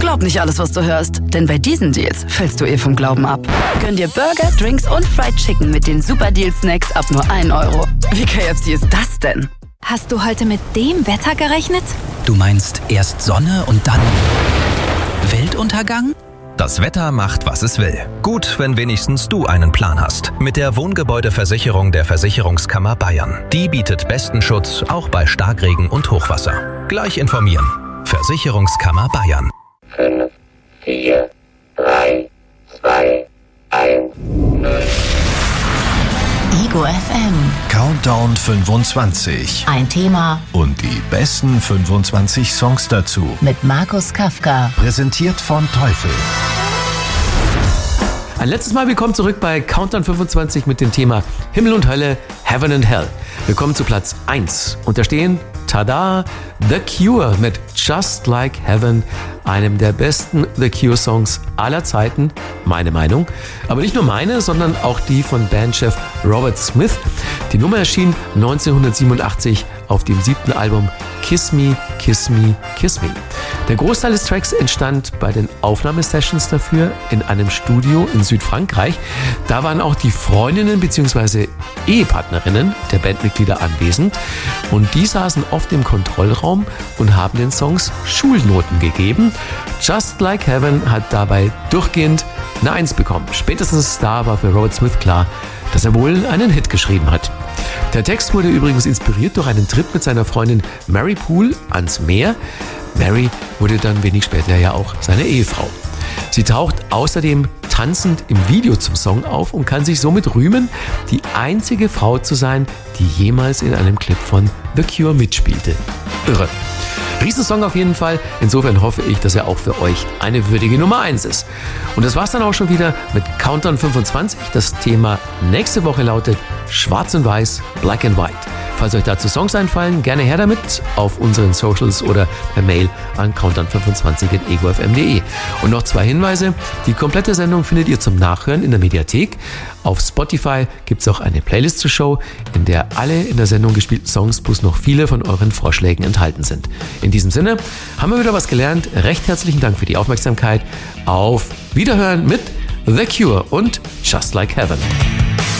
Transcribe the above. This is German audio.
Glaub nicht alles, was du hörst, denn bei diesen Deals fällst du vom Glauben ab. Gönn dir Burger, Drinks und Fried Chicken mit den Super-Deal-Snacks ab nur 1 Euro. Wie KFC ist das denn? Hast du heute mit dem Wetter gerechnet? Du meinst erst Sonne und dann Weltuntergang? Das Wetter macht, was es will. Gut, wenn wenigstens du einen Plan hast. Mit der Wohngebäudeversicherung der Versicherungskammer Bayern. Die bietet besten Schutz, auch bei Starkregen und Hochwasser. Gleich informieren. Versicherungskammer Bayern. 5, 4, 3, 2, 1, 0. Ego FM. Countdown 25. Ein Thema Und die besten 25 Songs dazu. mit Markus Kafka. Präsentiert von Teufel. Ein letztes Mal willkommen zurück bei Countdown 25 mit dem Thema Himmel und Hölle, Heaven and Hell. Wir kommen zu Platz 1 und da stehen, tada, The Cure mit Just Like Heaven, einem der besten The Cure-Songs aller Zeiten, meine Meinung. Aber nicht nur meine, sondern auch die von Bandchef Robert Smith. Die Nummer erschien 1987 auf dem 7. Album Kiss Me, Kiss Me, Kiss Me. Der Großteil des Tracks entstand bei den Aufnahmesessions dafür in einem Studio in Südfrankreich. Da waren auch die Freundinnen bzw. Ehepartnerinnen der Bandmitglieder anwesend und die saßen oft im Kontrollraum und haben den Songs Schulnoten gegeben. Just Like Heaven hat dabei durchgehend eine 1 bekommen. Spätestens da war für Robert Smith klar, dass er wohl einen Hit geschrieben hat. Der Text wurde übrigens inspiriert durch einen Trip mit seiner Freundin Mary Poole ans Meer. Mary wurde dann wenig später ja auch seine Ehefrau. Sie taucht außerdem tanzend im Video zum Song auf und kann sich somit rühmen, die einzige Frau zu sein, die jemals in einem Clip von The Cure mitspielte. Irre. Riesensong auf jeden Fall. Insofern hoffe ich, dass er auch für euch eine würdige Nummer 1 ist. Und das war's dann auch schon wieder mit Countdown 25. Das Thema nächste Woche lautet Schwarz und Weiß, Black and White. Falls euch dazu Songs einfallen, gerne her damit auf unseren Socials oder per Mail an countdown25@egofm.de. Und noch 2 Hinweise. Die komplette Sendung findet ihr zum Nachhören in der Mediathek. Auf Spotify gibt es auch eine Playlist zur Show, in der alle in der Sendung gespielten Songs plus noch viele von euren Vorschlägen enthalten sind. In diesem Sinne haben wir wieder was gelernt. Recht herzlichen Dank für die Aufmerksamkeit. Auf Wiederhören mit The Cure und Just Like Heaven.